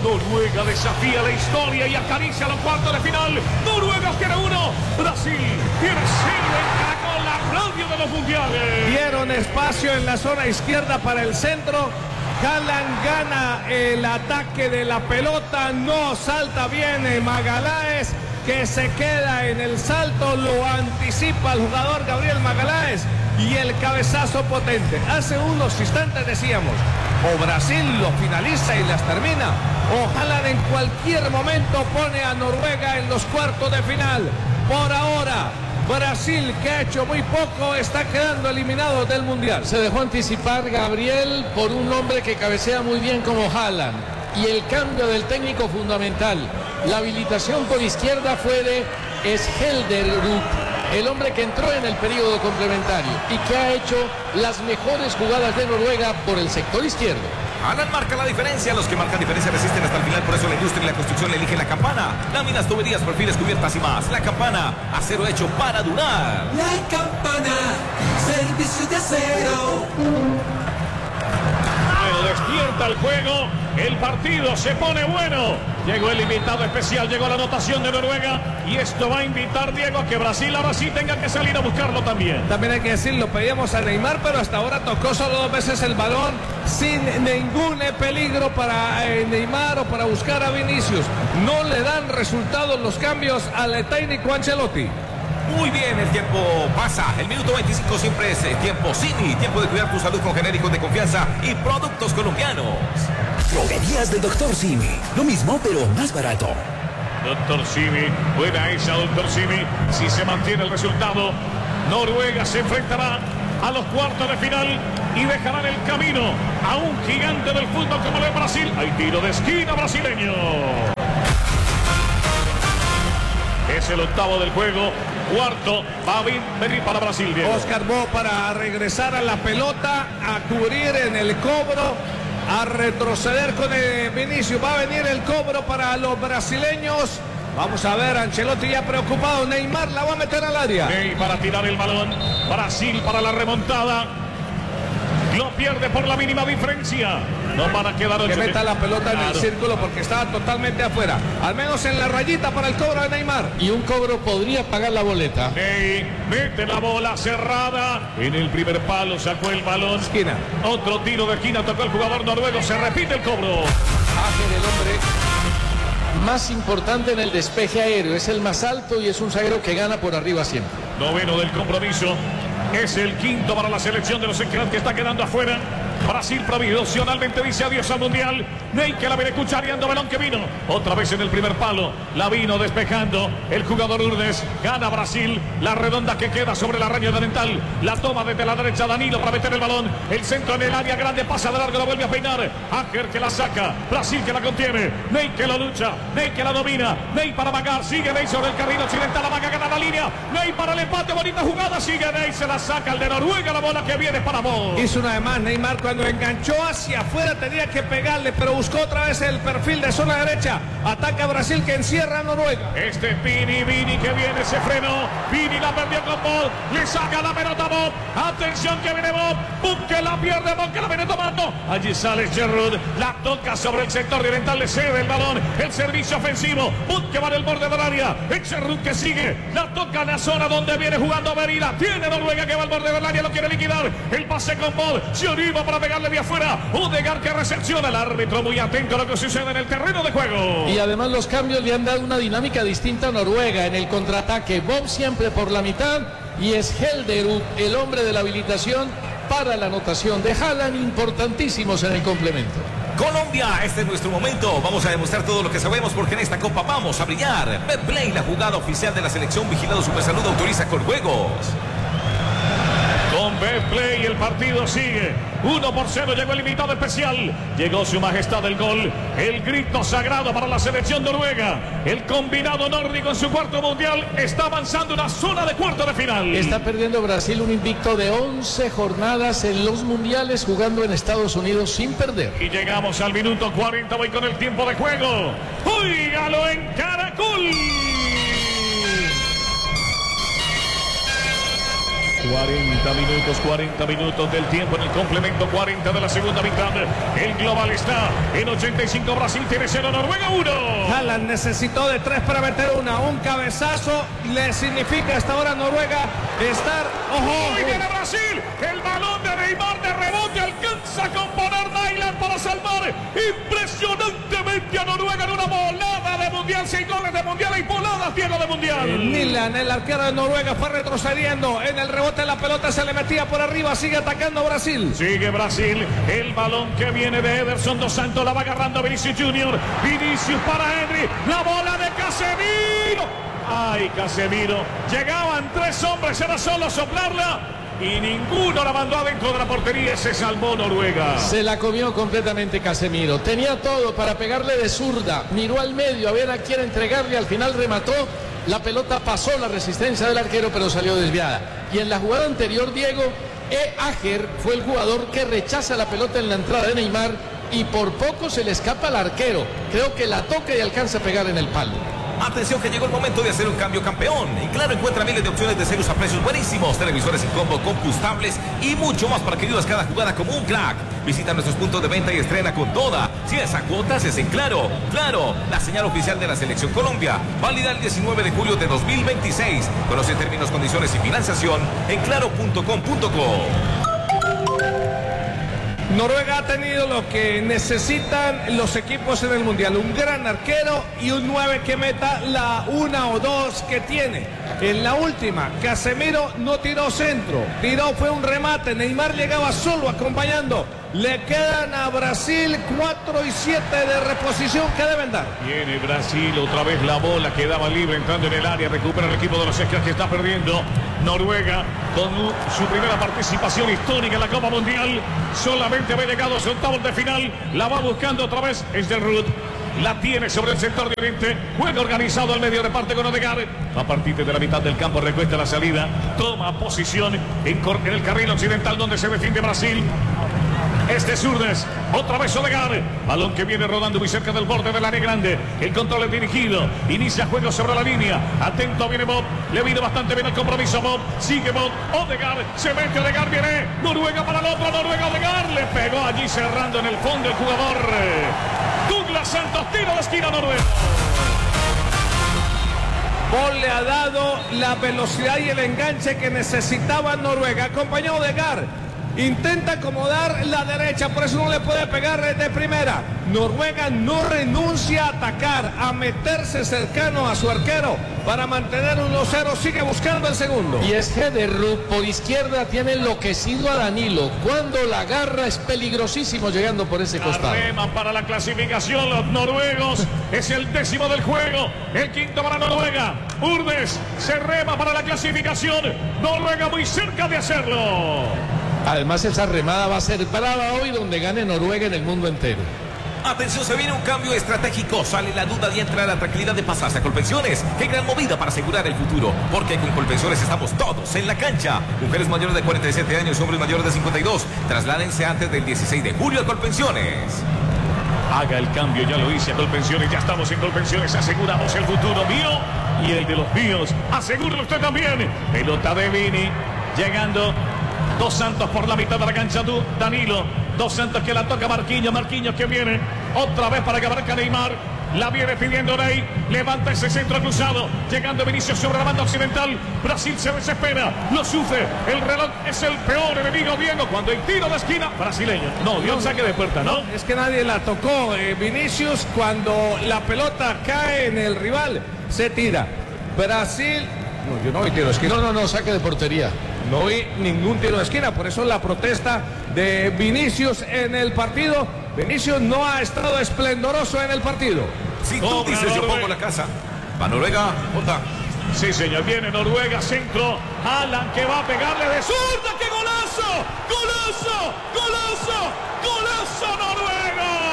Noruega desafía la historia y acaricia los cuartos de final. Noruega tiene 1, Brasil tiene 0 en Caracol, la radio de los mundiales. Dieron espacio en la zona izquierda para el centro. Haaland gana el ataque de la pelota, no salta bien Magaláes, que se queda en el salto, lo anticipa el jugador Gabriel Magaláes y el cabezazo potente. Hace unos instantes decíamos, o Brasil lo finaliza y las termina, o Haaland en cualquier momento pone a Noruega en los cuartos de final. Por ahora, Brasil, que ha hecho muy poco, está quedando eliminado del Mundial. Se dejó anticipar Gabriel por un hombre que cabecea muy bien como Haaland. Y el cambio del técnico fundamental. La habilitación por izquierda fue de Skjelderud, el hombre que entró en el periodo complementario y que ha hecho las mejores jugadas de Noruega por el sector izquierdo. Haaland marca la diferencia, los que marcan diferencia resisten hasta el final, por eso la industria y la construcción le eligen la Campana. Láminas, tuberías, perfiles, cubiertas y más. La Campana, acero hecho para durar. La Campana, servicio de acero. Despierta el juego, el partido se pone bueno. Llegó el invitado especial, llegó la anotación de Noruega y esto va a invitar, Diego, a que Brasil ahora sí tenga que salir a buscarlo también. También hay que decirlo, pedíamos a Neymar, pero hasta ahora tocó solo 2 veces el balón sin ningún peligro para Neymar o para buscar a Vinicius. No le dan resultados los cambios al técnico Ancelotti. Muy bien, el tiempo pasa. El minuto 25 siempre es tiempo Cini. Tiempo de cuidar tu salud con genéricos de confianza y productos colombianos. Droguerías de Dr. Simi. Lo mismo, pero más barato. Dr. Simi, buena esa, Dr. Simi. Si se mantiene el resultado, Noruega se enfrentará a los cuartos de final y dejarán el camino a un gigante del fútbol como el Brasil. Hay tiro de esquina brasileño. Es el octavo del juego. Cuarto va a venir para Brasil, Diego. Oscar Bo para regresar a la pelota, a cubrir en el cobro, a retroceder con Vinicius. Va a venir el cobro para los brasileños. Vamos a ver, Ancelotti ya preocupado. Neymar la va a meter al área. Ney para tirar el balón. Brasil para la remontada. Lo pierde por la mínima diferencia. No van a quedar 8. Que meta la pelota en el círculo porque estaba totalmente afuera. Al menos en la rayita para el cobro de Neymar. Y un cobro podría pagar la boleta. Ney mete la bola cerrada. En el primer palo sacó el balón. Esquina. Otro tiro de esquina, tocó el jugador noruego. Se repite el cobro. Hace del hombre más importante en el despeje aéreo. Es el más alto y es un zaguero que gana por arriba siempre. Noveno del compromiso. Es el quinto para la selección de los que está quedando afuera. Brasil provisionalmente dice adiós al Mundial. Ney que la viene cuchareando, balón que vino. Otra vez en el primer palo. La vino despejando el jugador Urdes. Gana Brasil. La redonda que queda sobre la raya dental. La toma desde la derecha Danilo para meter el balón. El centro en el área grande. Pasa de largo, la vuelve a peinar. Áger que la saca. Brasil que la contiene. Ney que la lucha. Ney que la domina. Ney para Magar. Sigue Ney sobre el carril occidental. La Maga gana la línea. Ney para el empate. Bonita jugada. Sigue Ney. Se la saca el de Noruega. La bola que viene para vos. Hizo una de más Neymar cuando enganchó hacia afuera, tenía que pegarle, pero buscó otra vez el perfil de zona derecha. Ataca a Brasil que encierra a Noruega. Este es Vini que viene, se frenó. Vini la perdió con Bob. Le saca la pelota Bob. Atención que viene Bob. Bob que la pierde, Bob que la viene tomando. Allí sale Giroud. La toca sobre el sector oriental, le cede el balón. El servicio ofensivo. Bob que va en el borde del área. El Giroud que sigue. La toca en la zona donde viene jugando Merida. Tiene Noruega que va al borde del área, lo quiere liquidar. El pase con Bob. Se anima para pegarle de afuera. Odegaard que recepciona. El árbitro muy atento a lo que sucede en el terreno de juego. Y además los cambios le han dado una dinámica distinta a Noruega en el contraataque. Bob siempre por la mitad y es Skjelderud, el hombre de la habilitación para la anotación de Haaland, importantísimos en el complemento. Colombia, este es nuestro momento. Vamos a demostrar todo lo que sabemos porque en esta copa vamos a brillar. Betplay, la jugada oficial de la selección, vigilado Supersalud, autoriza con juegos. Con Betplay el partido sigue. 1-0 llegó el invitado especial. Llegó su majestad el gol. El grito sagrado para la selección noruega. El combinado nórdico en su cuarto mundial está avanzando una zona de cuarto de final. Está perdiendo Brasil un invicto de 11 jornadas en los mundiales jugando en Estados Unidos sin perder. Y llegamos al minuto 40. Voy con el tiempo de juego. ¡Óigalo en Caracol! 40 minutos del tiempo en el complemento, 40 de la segunda mitad. El global está en 85, Brasil tiene 0, Noruega 1. Haaland necesitó de 3 para meter una. Un cabezazo le significa hasta ahora a Noruega estar... ¡Ojo! ¡Ahí viene Brasil! El balón de Neymar de rebote alcanza a componer Nyland para salvar impresionantemente a Noruega en una volada de mundial. 6 goles de mundial y voladas, Diego, de mundial. Milan, el arquero de Noruega, fue retrocediendo en el rebote. La pelota se le metía por arriba. Sigue atacando Brasil. Sigue Brasil. El balón que viene de Ederson dos Santos. La va agarrando Vinicius Junior. Vinicius para Henry. La bola de Casemiro. ¡Ay, Casemiro! Llegaban 3 hombres. Era solo soplarla. Y ninguno la mandó adentro de la portería. Se salvó Noruega. Se la comió completamente Casemiro. Tenía todo para pegarle de zurda. Miró al medio a ver a quién entregarle. Al final remató. La pelota pasó la resistencia del arquero, pero salió desviada. Y en la jugada anterior, Diego, Ajer fue el jugador que rechaza la pelota en la entrada de Neymar y por poco se le escapa al arquero. Creo que la toca y alcanza a pegar en el palo. Atención que llegó el momento de hacer un cambio campeón. En Claro encuentra miles de opciones de ceros a precios buenísimos, televisores en combo, combustibles y mucho más para que vivas cada jugada como un crack. Visita nuestros puntos de venta y estrena con toda. Si es a cuotas es en Claro. Claro, la señal oficial de la Selección Colombia. Válida el 19 de julio de 2026. Conoce términos, condiciones y financiación en claro.com.co. Noruega ha tenido lo que necesitan los equipos en el Mundial. Un gran arquero y un 9 que meta la 1 o 2 que tiene. En la última, Casemiro no tiró centro. Fue un remate. Neymar llegaba solo acompañando. Le quedan a Brasil 4 y 7 de reposición que deben dar. Viene Brasil, otra vez la bola quedaba libre entrando en el área. Recupera el equipo de los Escas que está perdiendo. Noruega con su primera participación histórica en la Copa Mundial. Solamente había llegado a los octavos de final. La va buscando otra vez Esdelrud. La tiene sobre el sector de oriente. Juega organizado al medio de parte con Odegaard. A partir de la mitad del campo recuesta la salida. Toma posición en el carril occidental donde se defiende Brasil. Este es Zurdes, otra vez Odegaard, balón que viene rodando muy cerca del borde del área grande, el control es dirigido, inicia juego sobre la línea, atento viene Bob, le vino bastante bien el compromiso Bob, sigue Bob, Odegaard, se mete Odegaard, viene Noruega para el otro, Noruega Odegaard, le pegó allí cerrando en el fondo el jugador Douglas Santos, tiro de esquina Noruega. Bob le ha dado la velocidad y el enganche que necesitaba Noruega, acompañó a Odegaard. Intenta acomodar la derecha, por eso no le puede pegar de primera. Noruega no renuncia a atacar, a meterse cercano a su arquero para mantener 1-0, sigue buscando el segundo. Y es Hederrud por izquierda, tiene enloquecido a Danilo. Cuando la agarra es peligrosísimo llegando por ese costado. Arreman para la clasificación los noruegos, es el 10º del juego, el 5º para Noruega. Urdes se rema para la clasificación, Noruega muy cerca de hacerlo. Además esa remada va a ser brava hoy donde gane Noruega en el mundo entero. Atención, se viene un cambio estratégico. Sale la duda y entra la tranquilidad de pasarse a Colpensiones. Qué gran movida para asegurar el futuro. Porque con Colpensiones estamos todos en la cancha. Mujeres mayores de 47 años y hombres mayores de 52. Trasládense antes del 16 de julio a Colpensiones. Haga el cambio, ya lo hice a Colpensiones. Ya estamos en Colpensiones. Aseguramos el futuro mío y el de los míos. Asegúrelo usted también. Pelota de Vini. Llegando Dos Santos por la mitad de la cancha. Danilo. Dos Santos que la toca Marquinhos. Marquinhos que viene otra vez para que abarca Neymar. La viene pidiendo Ney. Levanta ese centro cruzado. Llegando Vinicius sobre la banda occidental. Brasil se desespera. Lo sufre. El reloj es el peor enemigo, Diego. Cuando hay tiro de esquina brasileño. No, dio un saque de puerta, ¿no? Es que nadie la tocó. Vinicius, cuando la pelota cae en el rival, se tira. Brasil. No, yo no vi tiro de esquina. No, saque de portería. No vi ningún tiro de esquina, por eso la protesta de Vinicius en el partido. Vinicius no ha estado esplendoroso en el partido. Si tú dices, yo pongo la casa. Va Noruega, Jota. Sí, señor, viene Noruega, centro. Haaland que va a pegarle de zurda. ¡Qué golazo! ¡Golazo! ¡Golazo! ¡Golazo Noruega!